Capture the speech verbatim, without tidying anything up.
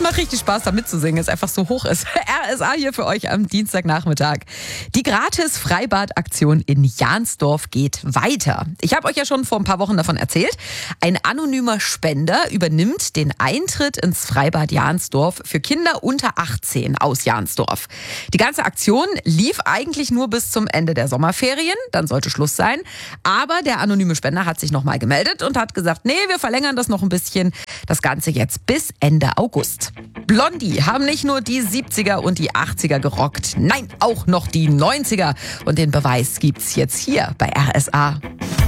macht richtig Spaß, da mitzusingen. Ist einfach so hoch ist. R S A hier für euch am Dienstagnachmittag. Die Gratis-Freibad-Aktion in Jahnsdorf geht weiter. Ich habe euch ja schon vor ein paar Wochen davon erzählt. Ein anonymer Spender übernimmt den Eintritt ins Freibad Jahnsdorf für Kinder unter achtzehn aus Jahnsdorf. Die ganze Aktion lief eigentlich nur bis zum Ende der Sommerferien. Dann sollte Schluss sein. Aber der anonyme Spender hat sich nochmal gemeldet und hat gesagt, nee, wir verlängern das noch ein bisschen. Das Ganze jetzt bis Ende August. Blondie haben nicht nur die siebziger und die achtziger gerockt. Nein, auch noch die neunziger. Und den Beweis gibt's jetzt hier bei R S A.